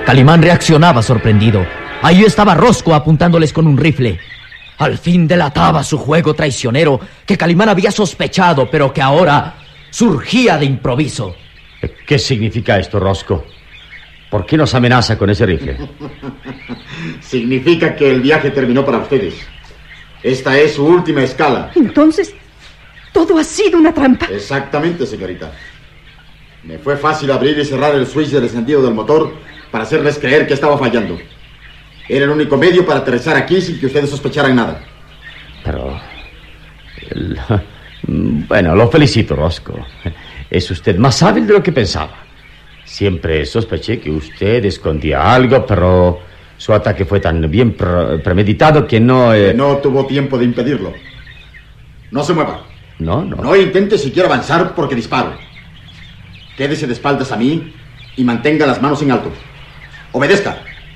Calimán reaccionaba sorprendido. Ahí estaba Rosco apuntándoles con un rifle. Al fin delataba su juego traicionero que Calimán había sospechado, pero que ahora surgía de improviso. ¿Qué significa esto, Rosco? ¿Por qué nos amenaza con ese rifle? Significa que el viaje terminó para ustedes. Esta es su última escala. Entonces, todo ha sido una trampa. Exactamente, señorita. Me fue fácil abrir y cerrar el switch del encendido del motor para hacerles creer que estaba fallando. Era el único medio para aterrizar aquí sin que ustedes sospecharan nada. Pero... Bueno, lo felicito, Rosco. Es usted más hábil de lo que pensaba. Siempre sospeché que usted escondía algo, pero su ataque fue tan bien premeditado que no... No tuvo tiempo de impedirlo. No se mueva. No. No intente siquiera avanzar porque disparo. Quédese de espaldas a mí y mantenga las manos en alto. Obedezca.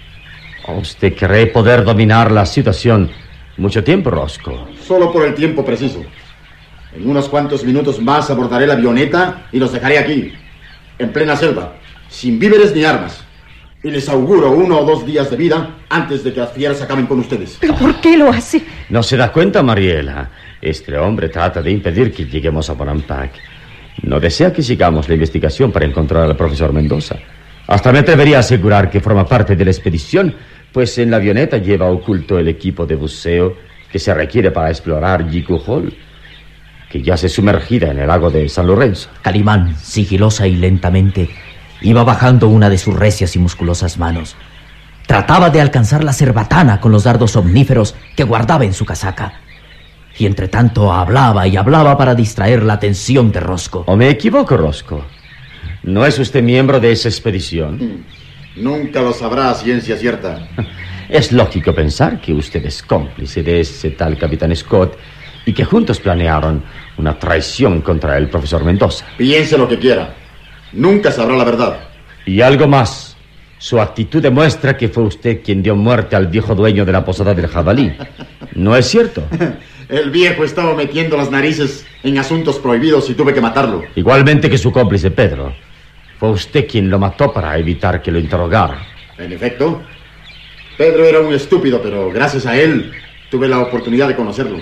¿Usted cree poder dominar la situación mucho tiempo, Rosco? Solo por el tiempo preciso. En unos cuantos minutos más abordaré la avioneta y los dejaré aquí, en plena selva, sin víveres ni armas. Y les auguro 1 o 2 días de vida antes de que las fieras acaben con ustedes. ¿Pero por qué lo hace? ¿No se da cuenta, Mariela? Este hombre trata de impedir que lleguemos a Bonampak. No desea que sigamos la investigación para encontrar al profesor Mendoza. Hasta me atrevería a asegurar que forma parte de la expedición, pues en la avioneta lleva oculto el equipo de buceo que se requiere para explorar Jiku Hall, que yace sumergida en el lago de San Lorenzo. Calimán, sigilosa y lentamente, iba bajando una de sus recias y musculosas manos. Trataba de alcanzar la cerbatana con los dardos omníferos que guardaba en su casaca. Y entre tanto hablaba y hablaba para distraer la atención de Rosco. ¿O me equivoco, Rosco? ¿No es usted miembro de esa expedición? Nunca lo sabrá a ciencia cierta. Es lógico pensar que usted es cómplice de ese tal capitán Scott y que juntos planearon una traición contra el profesor Mendoza. Piense lo que quiera. Nunca sabrá la verdad. Y algo más. Su actitud demuestra que fue usted quien dio muerte al viejo dueño de la posada del jabalí. ¿No es cierto? El viejo estaba metiendo las narices en asuntos prohibidos y tuve que matarlo. Igualmente que su cómplice Pedro. Fue usted quien lo mató para evitar que lo interrogara. En efecto, Pedro era un estúpido, pero gracias a él tuve la oportunidad de conocerlo.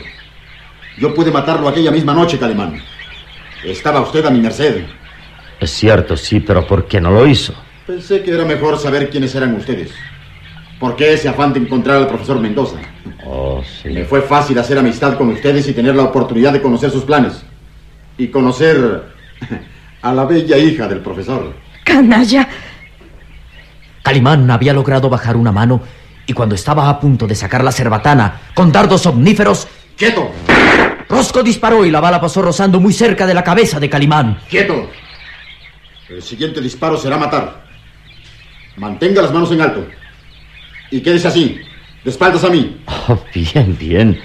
Yo pude matarlo aquella misma noche, Calimán. Estaba usted a mi merced. Es cierto, sí, pero ¿por qué no lo hizo? Pensé que era mejor saber quiénes eran ustedes. ¿Por qué ese afán de encontrar al profesor Mendoza? Oh, sí. Me fue fácil hacer amistad con ustedes y tener la oportunidad de conocer sus planes. Y conocer a la bella hija del profesor. ¡Canalla! Calimán había logrado bajar una mano y cuando estaba a punto de sacar la cerbatana con dardos omníferos... ¡Quieto! Rosco disparó y la bala pasó rozando muy cerca de la cabeza de Calimán. ¡Quieto! El siguiente disparo será matar. Mantenga las manos en alto. Y quédese así, de espaldas a mí. Oh, bien.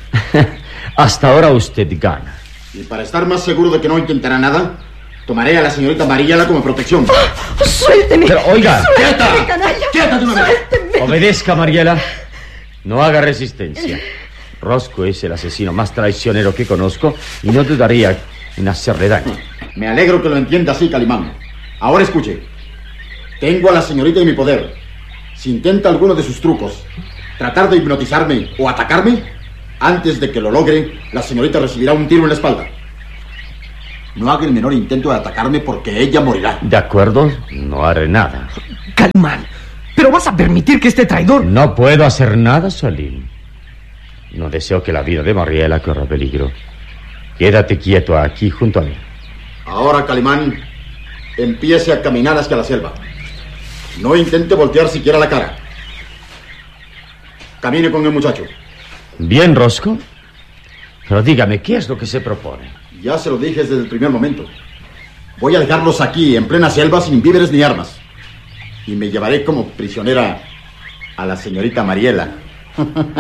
Hasta ahora usted gana. Y para estar más seguro de que no intentará nada, tomaré a la señorita Mariela como protección. ¡Suélteme! Pero, oiga. ¡Suélteme, canalla! ¡Quieta de una vez! ¡Suélteme! Obedezca, Mariela. No haga resistencia. Rosco es el asesino más traicionero que conozco y no dudaría en hacerle daño. Me alegro que lo entienda así, Calimán. Ahora escuche. Tengo a la señorita en mi poder. Si intenta alguno de sus trucos, tratar de hipnotizarme o atacarme, antes de que lo logre, la señorita recibirá un tiro en la espalda. No haga el menor intento de atacarme porque ella morirá. De acuerdo, no haré nada. Calimán, ¿pero vas a permitir que este traidor...? No puedo hacer nada, Salim. No deseo que la vida de Mariela corra peligro. Quédate quieto aquí junto a mí. Ahora, Calimán, empiece a caminar hacia la selva. No intente voltear siquiera la cara. Camine con el muchacho. Bien, Rosco. Pero dígame, ¿qué es lo que se propone? Ya se lo dije desde el primer momento. Voy a dejarlos aquí, en plena selva, sin víveres ni armas. Y me llevaré como prisionera a la señorita Mariela.